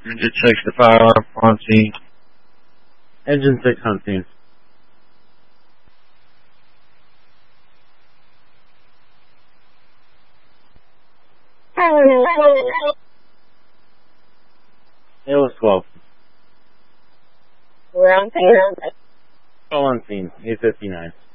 Engine 6 to fire on scene. Engine 6 on scene. It was 12. We're on scene. All on scene. 859.